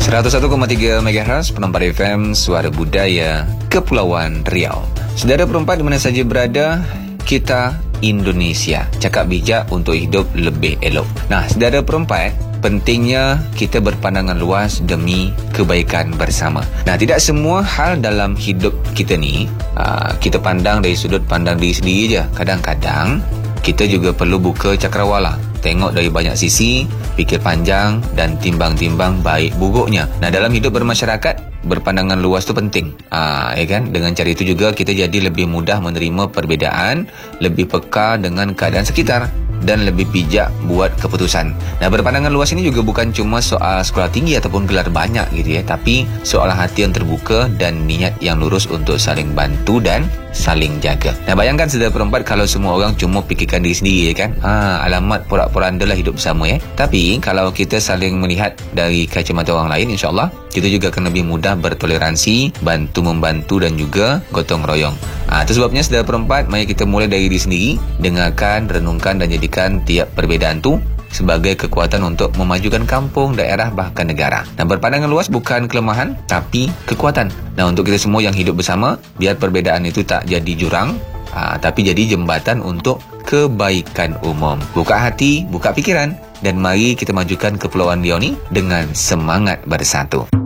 101,3 MHz Penampat FM Suara Budaya Kepulauan Riau. Saudara perempat di mana saja berada, kita Indonesia, cakap bijak untuk hidup lebih elok. Nah, saudara perempat, pentingnya kita berpandangan luas demi kebaikan bersama. Nah, tidak semua hal dalam hidup kita ni kita pandang dari sudut pandang diri sendiri je. Kadang-kadang kita juga perlu buka cakrawala, tengok dari banyak sisi, fikir panjang dan timbang-timbang baik buruknya. Nah, dalam hidup bermasyarakat, berpandangan luas tu penting. Ya kan? Dengan cara itu juga kita jadi lebih mudah menerima perbezaan, lebih peka dengan keadaan sekitar dan lebih bijak buat keputusan. Nah, berpandangan luas ini juga bukan cuma soal sekolah tinggi ataupun gelar banyak gitu ya, tapi soal hati yang terbuka dan niat yang lurus untuk saling bantu dan saling jaga. Nah, bayangkan saudara perempat kalau semua orang cuma fikirkan diri sendiri ya kan. Alamat porak-poranda lah hidup bersama ya. Tapi kalau kita saling melihat dari kacamata orang lain, insya-Allah kita juga akan lebih mudah bertoleransi, bantu-membantu dan juga gotong royong. Itu sebabnya saudara perempat, mari kita mulai dari diri sendiri, dengarkan, renungkan dan jadikan tiap perbezaan tu sebagai kekuatan untuk memajukan kampung, daerah bahkan negara. Nah, berpandangan luas bukan kelemahan tapi kekuatan. Nah, untuk kita semua yang hidup bersama, biar perbezaan itu tak jadi jurang, tapi jadi jembatan untuk kebaikan umum. Buka hati, buka fikiran dan mari kita majukan Kepulauan Riau ni dengan semangat bersatu.